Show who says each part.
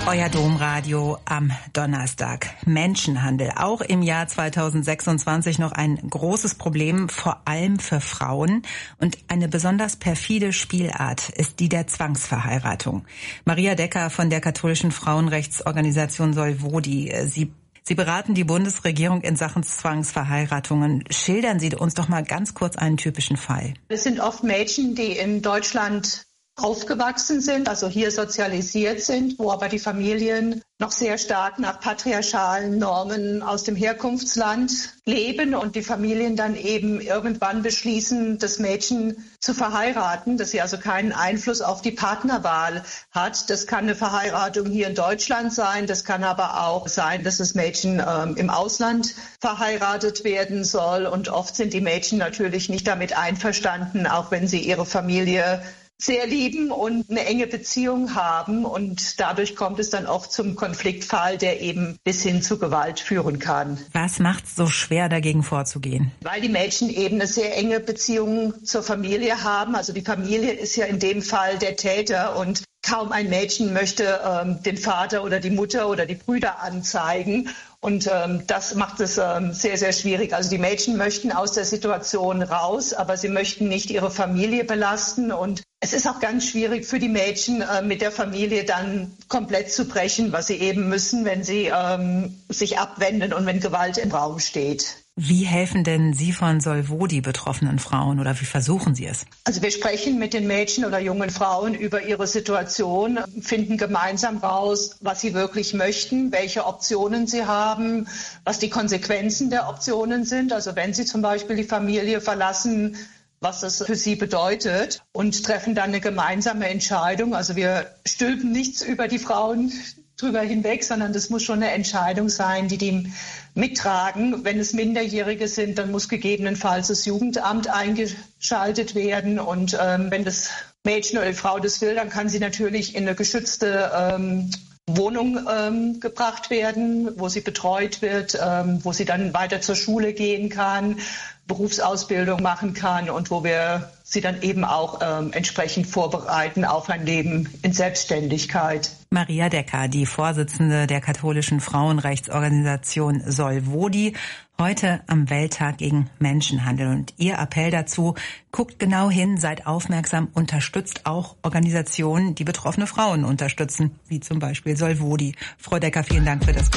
Speaker 1: Euer Domradio am Donnerstag. Menschenhandel, auch im Jahr 2026 noch ein großes Problem, vor allem für Frauen. Und eine besonders perfide Spielart ist die der Zwangsverheiratung. Maria Decker von der katholischen Frauenrechtsorganisation Solvodi. Sie beraten die Bundesregierung in Sachen Zwangsverheiratungen. Schildern Sie uns doch mal ganz kurz einen typischen Fall.
Speaker 2: Es sind oft Mädchen, die in Deutschland aufgewachsen sind, also hier sozialisiert sind, wo aber die Familien noch sehr stark nach patriarchalen Normen aus dem Herkunftsland leben und die Familien dann eben irgendwann beschließen, das Mädchen zu verheiraten, dass sie also keinen Einfluss auf die Partnerwahl hat. Das kann eine Verheiratung hier in Deutschland sein, das kann aber auch sein, dass das Mädchen im Ausland verheiratet werden soll. Und oft sind die Mädchen natürlich nicht damit einverstanden, auch wenn sie ihre Familie sehr lieben und eine enge Beziehung haben. Und dadurch kommt es dann oft zum Konfliktfall, der eben bis hin zu Gewalt führen kann.
Speaker 1: Was macht es so schwer, dagegen vorzugehen?
Speaker 2: Weil die Mädchen eben eine sehr enge Beziehung zur Familie haben. Also die Familie ist ja in dem Fall der Täter und kaum ein Mädchen möchte den Vater oder die Mutter oder die Brüder anzeigen. Und das macht es sehr, sehr schwierig. Also die Mädchen möchten aus der Situation raus, aber sie möchten nicht ihre Familie belasten. Und es ist auch ganz schwierig für die Mädchen, mit der Familie dann komplett zu brechen, was sie eben müssen, wenn sie sich abwenden und wenn Gewalt im Raum steht.
Speaker 1: Wie helfen denn Sie von Solvodi betroffenen Frauen oder wie versuchen Sie es?
Speaker 2: Also wir sprechen mit den Mädchen oder jungen Frauen über ihre Situation, finden gemeinsam raus, was sie wirklich möchten, welche Optionen sie haben, was die Konsequenzen der Optionen sind. Also wenn sie zum Beispiel die Familie verlassen, was das für sie bedeutet und treffen dann eine gemeinsame Entscheidung. Also wir stülpen nichts über die Frauen drüber hinweg, sondern das muss schon eine Entscheidung sein, die mittragen. Wenn es Minderjährige sind, dann muss gegebenenfalls das Jugendamt eingeschaltet werden. Und wenn das Mädchen oder die Frau das will, dann kann sie natürlich in eine geschützte Wohnung gebracht werden, wo sie betreut wird, wo sie dann weiter zur Schule gehen kann, Berufsausbildung machen kann und wo wir sie dann eben auch entsprechend vorbereiten auf ein Leben in Selbstständigkeit.
Speaker 1: Maria Decker, die Vorsitzende der katholischen Frauenrechtsorganisation Solvodi, heute am Welttag gegen Menschenhandel. Und Ihr Appell dazu: guckt genau hin, seid aufmerksam, unterstützt auch Organisationen, die betroffene Frauen unterstützen, wie zum Beispiel Solvodi. Frau Decker, vielen Dank für das Gespräch.